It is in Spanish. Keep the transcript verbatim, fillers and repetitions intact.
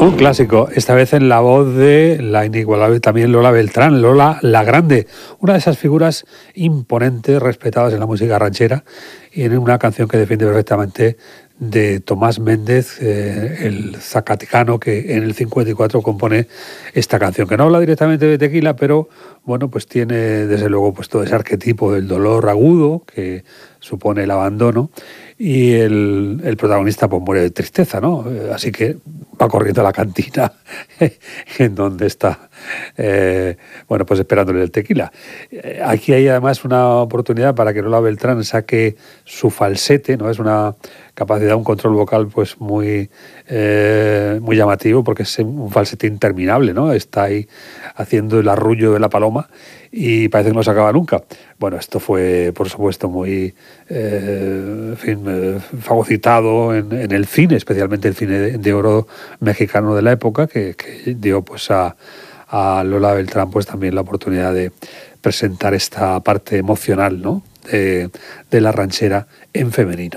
Un clásico, esta vez en la voz de la inigualable también Lola Beltrán, Lola la Grande, una de esas figuras imponentes, respetadas en la música ranchera, y en una canción que defiende perfectamente de Tomás Méndez, eh, el zacaticano que en el cincuenta y cuatro compone esta canción, que no habla directamente de tequila, pero bueno, pues tiene desde luego pues todo ese arquetipo del dolor agudo que supone el abandono, y el, el protagonista pues muere de tristeza, ¿no? Así que va corriendo a la cantina en donde está, eh, bueno, pues esperándole el tequila. Aquí hay además una oportunidad para que Lola Beltrán saque su falsete, ¿no? Es una capacidad, un control vocal pues muy, eh, muy llamativo, porque es un falsete interminable, ¿no? Está ahí haciendo el arrullo de la paloma y parece que no se acaba nunca. Bueno, esto fue, por supuesto, muy eh, en fin, eh, fagocitado en, en el cine, especialmente el cine de, de oro mexicano de la época, que, que dio pues a, a Lola Beltrán pues también la oportunidad de presentar esta parte emocional, ¿no? de, de la ranchera en femenino.